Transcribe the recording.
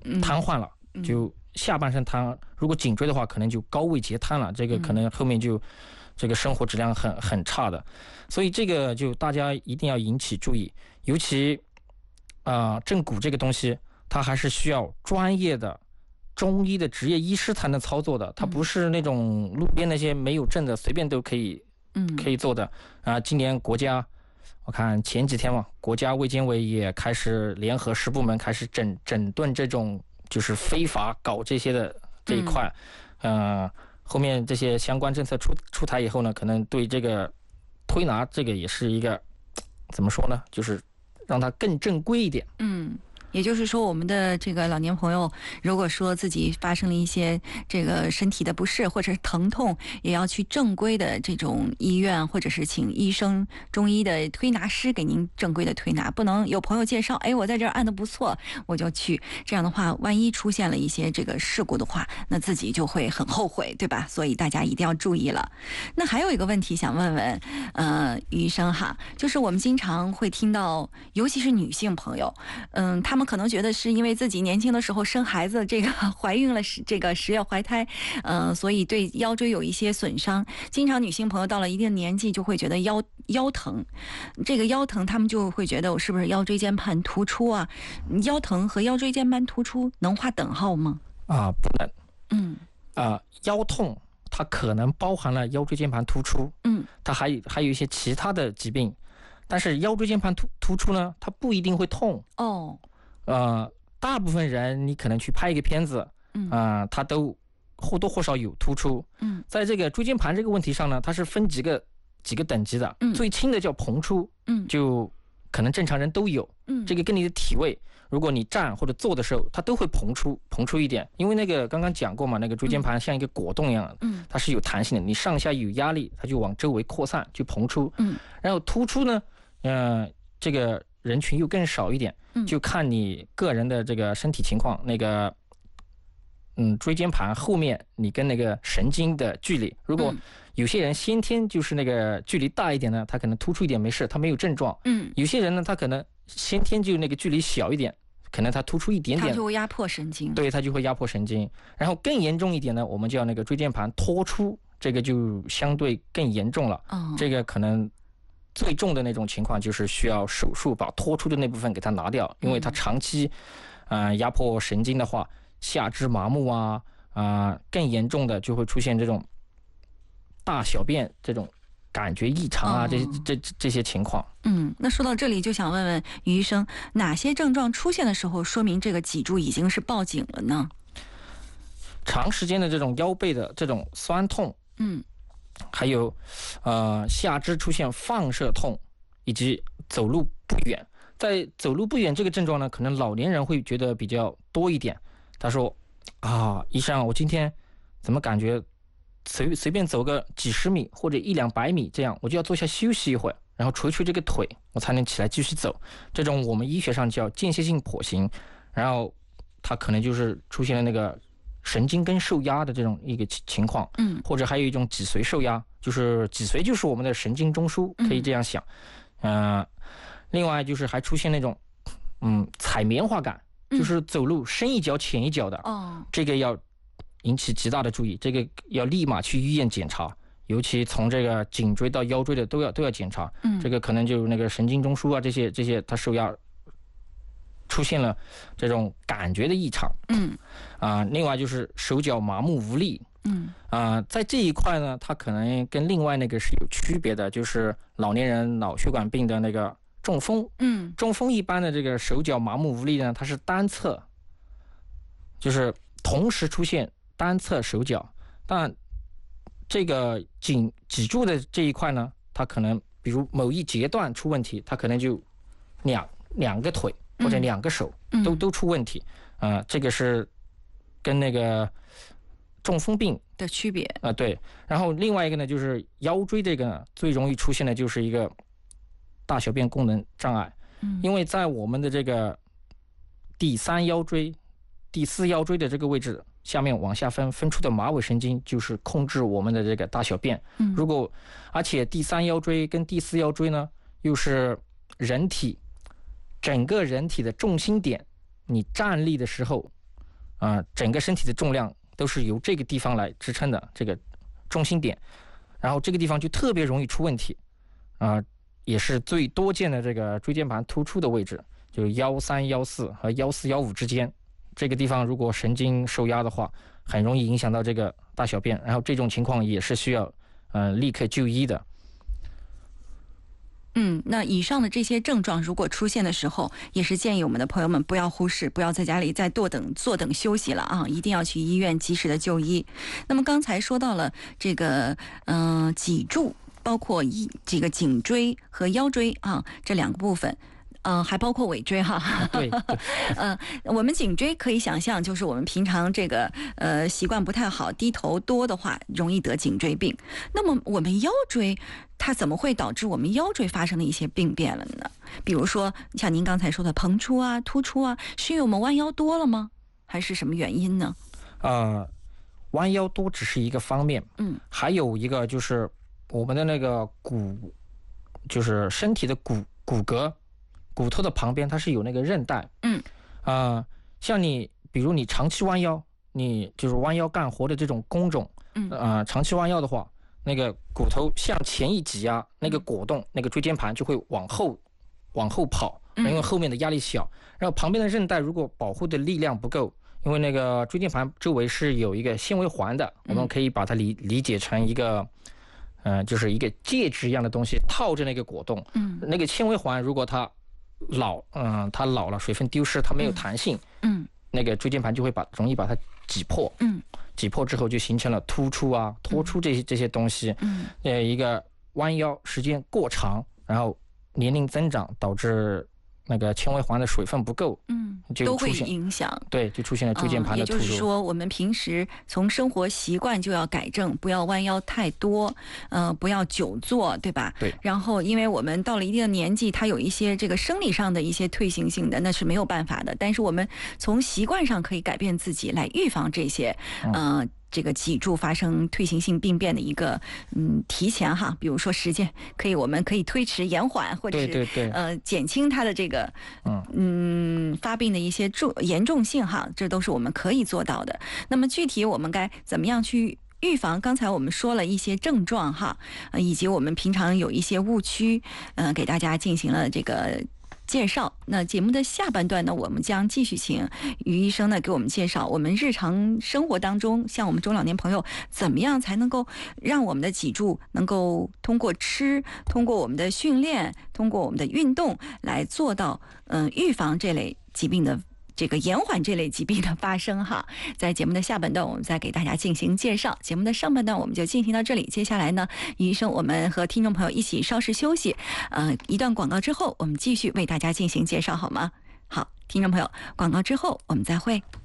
瘫痪了，就下半身瘫。如果颈椎的话，可能就高位截瘫了，这个可能后面就这个生活质量很差的。所以这个就大家一定要引起注意，尤其正骨这个东西，它还是需要专业的中医的职业医师才能操作的，它不是那种路边那些没有证的随便都可以做的今年国家我看前几天嘛，国家卫健委也开始联合10部门开始整顿这种就是非法搞这些的这一块。后面这些相关政策出台以后呢，可能对这个推拿这个也是一个怎么说呢，就是让它更正规一点。 也就是说，我们的这个老年朋友，如果说自己发生了一些这个身体的不适或者是疼痛，也要去正规的这种医院，或者是请医生、中医的推拿师给您正规的推拿，不能有朋友介绍，哎，我在这儿按的不错，我就去。这样的话，万一出现了一些这个事故的话，那自己就会很后悔，对吧？所以大家一定要注意了。那还有一个问题想问问，于医生哈，就是我们经常会听到，尤其是女性朋友，他们可能觉得是因为自己年轻的时候生孩子，这个怀孕了，这个10月怀胎，所以对腰椎有一些损伤。经常女性朋友到了一定年纪就会觉得腰疼，这个腰疼他们就会觉得我是不是腰椎间盘突出啊？腰疼和腰椎间盘突出能划等号吗？ 不能。腰痛它可能包含了腰椎间盘突出，它还有一些其他的疾病，但是腰椎间盘突出呢，它不一定会痛。大部分人你可能去拍一个片子，它都或多或少有突出。在这个椎间盘这个问题上呢，它是分几个等级的，最轻的叫膨出，就可能正常人都有。这个跟你的体位，如果你站或者坐的时候，它都会膨出一点，因为那个刚刚讲过嘛，那个椎间盘像一个果冻一样，它是有弹性的，你上下有压力，它就往周围扩散，就膨出。然后突出呢，这个人群又更少一点，就看你个人的这个身体情况，那个椎间盘后面你跟那个神经的距离，如果有些人先天就是那个距离大一点呢，他可能突出一点没事，他没有症状。有些人呢，他可能先天就那个距离小一点，可能他突出一点点， 他就会压迫神经。 对，他就会压迫神经。然后更严重一点呢，我们叫那个椎间盘脱出，这个就相对更严重了。这个可能最重的那种情况就是需要手术把脱出的那部分给它拿掉，因为它长期压迫神经的话，下肢麻木更严重的就会出现这种大小便这种感觉异常这些情况。 那说到这里就想问问于医生，哪些症状出现的时候说明这个脊柱已经是报警了呢？ 长时间的这种腰背的这种酸痛，还有下肢出现放射痛，以及走路不远。在走路不远这个症状呢，可能老年人会觉得比较多一点。他说医生，我今天怎么感觉随便走个几十米或者100-200米这样，我就要坐下休息一会儿，然后捶这个腿，我才能起来继续走。这种我们医学上叫间歇性跛行，然后它可能就是出现了那个神经根受压的这种一个情况。或者还有一种脊髓受压，就是脊髓就是我们的神经中枢，可以这样想。另外就是还出现那种踩棉花感，就是走路深一脚浅一脚的。这个要引起极大的注意，这个要立马去医院检查，尤其从这个颈椎到腰椎的都要检查。这个可能就那个神经中枢这些它受压出现了这种感觉的异常。另外就是手脚麻木无力。在这一块呢，它可能跟另外那个是有区别的，就是老年人脑血管病的那个中风。中风一般的这个手脚麻木无力呢，它是单侧，就是同时出现单侧手脚。但这个脊柱的这一块呢，它可能比如某一节段出问题，它可能就两个腿或者2个手都出问题。这个是跟那个中风病的区别。 对。然后另外一个呢，就是腰椎这个呢，最容易出现的就是一个大小便功能障碍。因为在我们的这个第3腰椎、第4腰椎的这个位置下面往下分出的马尾神经，就是控制我们的这个大小便。而且第3腰椎跟第4腰椎呢，又是整个人体的重心点，你站立的时候整个身体的重量都是由这个地方来支撑的，这个中心点，然后这个地方就特别容易出问题，也是最多见的这个椎间盘突出的位置，就是13、14和14、15之间，这个地方如果神经受压的话，很容易影响到这个大小便，然后这种情况也是需要立刻就医的。 那以上的这些症状如果出现的时候，也是建议我们的朋友们不要忽视，不要在家里再坐等休息了啊，一定要去医院及时的就医。那么刚才说到了这个脊柱，包括这个颈椎和腰椎啊这两个部分。还包括尾椎哈。 对。 我们颈椎可以想象，就是我们平常这个习惯不太好，低头多的话，容易得颈椎病。那么我们腰椎，它怎么会导致我们腰椎发生的一些病变了呢？比如说像您刚才说的膨出啊、突出啊，是因为我们弯腰多了吗？还是什么原因呢？ 弯腰多只是一个方面，还有一个就是我们的那个骨，就是身体的骨骼。骨头的旁边它是有那个韧带，像你比如你长期弯腰，你就是弯腰干活的这种工种，长期弯腰的话，那个骨头向前一挤压，那个果冻那个椎间盘就会往后跑，因为后面的压力小，然后旁边的韧带如果保护的力量不够，因为那个椎间盘周围是有一个纤维环的，我们可以把它理解成一个就是一个戒指一样的东西套着那个果冻，那个纤维环如果它老了，水分丢失，它没有弹性，那个椎间盘就会容易把它挤破，挤破之后就形成了突出啊、脱出这些东西，一个弯腰时间过长，然后年龄增长导致那个纤维环的水分不够， 都会影响， 对，就出现了椎间盘的突出。 也就是说，我们平时从生活习惯就要改正，不要弯腰太多，不要久坐，对吧？ 对。 然后，因为我们到了一定的年纪，它有一些这个生理上的一些退行性的，那是没有办法的。但是我们从习惯上可以改变自己，来预防这些，这个脊柱发生退行性病变的一个提前哈，比如说时间我们可以推迟延缓，或者是减轻它的这个发病的一些严重性哈，这都是我们可以做到的。那么具体我们该怎么样去预防？刚才我们说了一些症状哈，以及我们平常有一些误区，给大家进行了这个介绍。那节目的下半段呢，我们将继续请于医生呢给我们介绍我们日常生活当中，像我们中老年朋友怎么样才能够让我们的脊柱能够通过吃、通过我们的训练、通过我们的运动来做到预防这类疾病的这个延缓这类疾病的发生哈。在节目的下半段我们再给大家进行介绍，节目的上半段我们就进行到这里。接下来呢，于医生我们和听众朋友一起稍事休息，一段广告之后我们继续为大家进行介绍好吗？好，听众朋友，广告之后我们再会。